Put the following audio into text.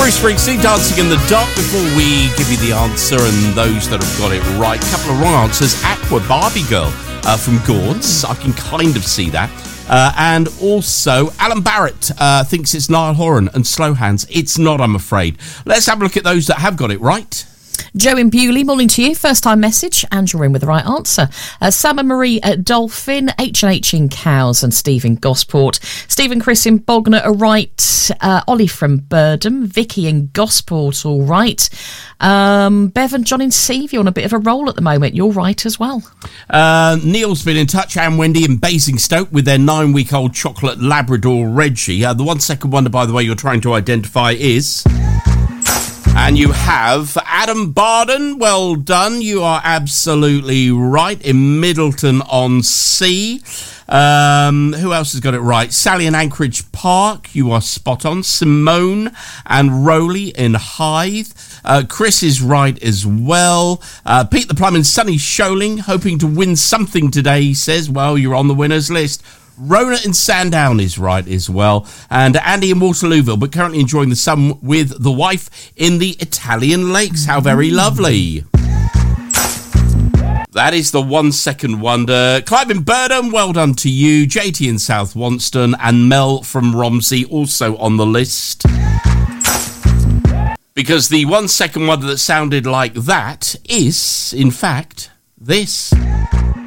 Bruce Springsteen, Dancing in the Dark. Before we give you the answer and those that have got it right, a couple of wrong answers. Aqua, Barbie Girl from Gord's. I can kind of see that. And also, Alan Barrett thinks it's Niall Horan, and Slow Hands. It's not, I'm afraid. Let's have a look at those that have got it right. Joe in Bewley, morning to you. First time message, and you're in with the right answer. Sam and Marie at Dolphin, H&H in Cows, and Steve in Gosport. Steve and Chris in Bognor are right. Ollie from Birdham, Vicky in Gosport, all right. Bev and John in Seaview on a bit of a roll at the moment. You're right as well. Neil's been in touch, and Wendy in Basingstoke with their 9-week-old chocolate Labrador Reggie. The 1 second wonder, by the way, you're trying to identify is... And you have Adam Barden. Well done. You are absolutely right. In Middleton-on-Sea. Who else has got it right? Sally in Anchorage Park. You are spot on. Simone and Rowley in Hythe. Chris is right as well. Pete the Plum in Sunny Shoaling, hoping to win something today, he says. Well, you're on the winners list. Rona in Sandown is right as well. And Andy in Waterlooville, but currently enjoying the sun with the wife in the Italian lakes. How very lovely. That is the 1 second wonder. Clive in Birdham, well done to you. JT in South Wonston and Mel from Romsey also on the list. Because the 1 second wonder that sounded like that is, in fact, this.